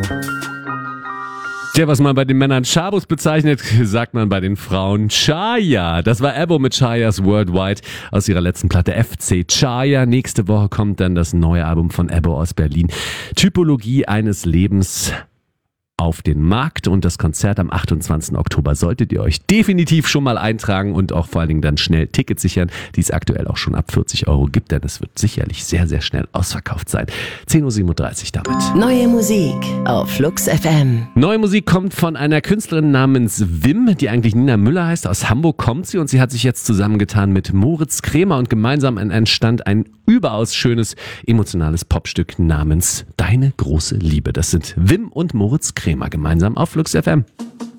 Ja, was man bei den Männern Schabus bezeichnet, sagt man bei den Frauen Chaya. Das war Ebo mit Chayas Worldwide aus ihrer letzten Platte FC Chaya. Nächste Woche kommt dann das neue Album von Ebo aus Berlin. Typologie eines Lebens auf den Markt, und das Konzert am 28. Oktober solltet ihr euch definitiv schon mal eintragen und auch vor allen Dingen dann schnell Tickets sichern, die es aktuell auch schon ab 40 € gibt, denn es wird sicherlich sehr, sehr schnell ausverkauft sein. 10.37 Uhr damit. Neue Musik auf Flux FM. Neue Musik kommt von einer Künstlerin namens Wim, die eigentlich Nina Müller heißt. Aus Hamburg kommt sie und sie hat sich jetzt zusammengetan mit Moritz Kremer und gemeinsam entstand ein überaus schönes, emotionales Popstück namens Deine große Liebe. Das sind Wim und Moritz Kremer gemeinsam auf Flux FM.